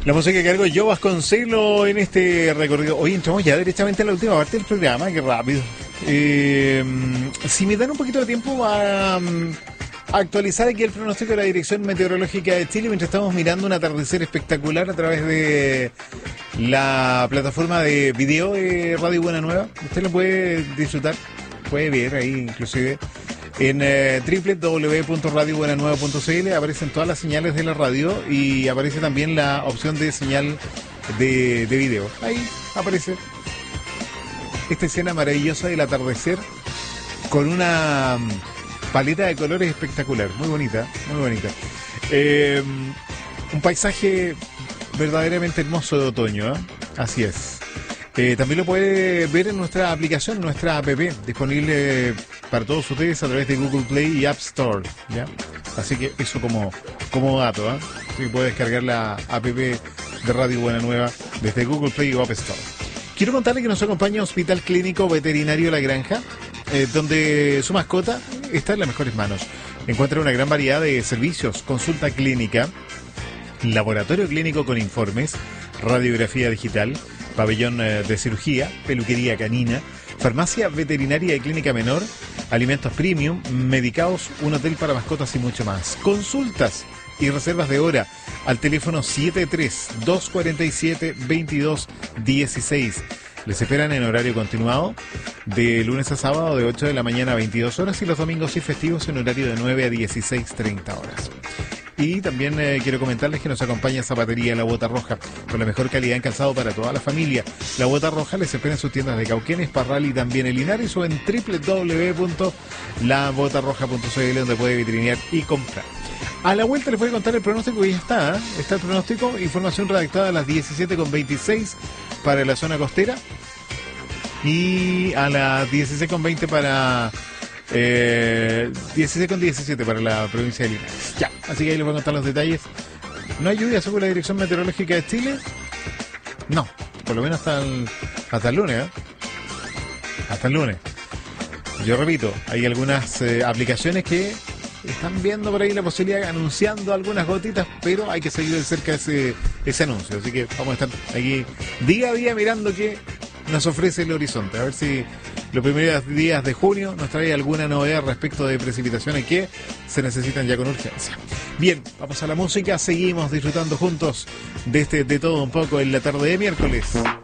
La música que cargo yo Vasconcelo en este recorrido. Hoy entramos ya directamente a la última parte del programa, qué rápido. Si me dan un poquito de tiempo a actualizar aquí el pronóstico de la Dirección Meteorológica de Chile mientras estamos mirando un atardecer espectacular a través de la plataforma de video de Radio Buena Nueva. Usted lo puede disfrutar, puede ver ahí inclusive. En www.radiobuenanueva.cl aparecen todas las señales de la radio y aparece también la opción de señal de video. Ahí aparece esta escena maravillosa del atardecer con una paleta de colores espectacular, muy bonita, muy bonita. Un paisaje verdaderamente hermoso de otoño, ¿eh? Así es. También lo puede ver en nuestra aplicación, nuestra app, disponible para todos ustedes a través de Google Play y App Store, ¿ya? Así que eso como dato, ¿eh? Sí, puede descargar la app de Radio Buena Nueva desde Google Play o App Store. Quiero contarle que nos acompaña Hospital Clínico Veterinario La Granja, donde su mascota está en las mejores manos. Encuentra una gran variedad de servicios, consulta clínica, laboratorio clínico con informes, radiografía digital, pabellón de cirugía, peluquería canina, farmacia veterinaria y clínica menor, alimentos premium, medicados, un hotel para mascotas y mucho más. Consultas y reservas de hora al teléfono 73-247-2216. Les esperan en horario continuado de lunes a sábado de 8 de la mañana a 22 horas y los domingos y festivos en horario de 9 a 16:30 horas. Y también quiero comentarles que nos acompaña Zapatería La Bota Roja, con la mejor calidad en calzado para toda la familia. La Bota Roja les espera en sus tiendas de Cauquenes, Parral y también en Linares o en www.labotarroja.cl, donde puede vitrinear y comprar. A la vuelta les voy a contar el pronóstico y ya está. Está el pronóstico, información redactada a las 17:26 para la zona costera y a las 16:20 para... 16:17 para la provincia de Linares. Ya, así que ahí les voy a contar los detalles. ¿No hay lluvia según la Dirección Meteorológica de Chile? No, por lo menos hasta el lunes, ¿eh? Hasta el lunes. Yo repito, hay algunas aplicaciones que están viendo por ahí la posibilidad, anunciando algunas gotitas, pero hay que seguir de cerca ese anuncio. Así que vamos a estar aquí día a día mirando qué nos ofrece el horizonte. A ver si los primeros días de junio nos trae alguna novedad respecto de precipitaciones que se necesitan ya con urgencia. Bien, vamos a la música, seguimos disfrutando juntos de todo un poco en la tarde de miércoles.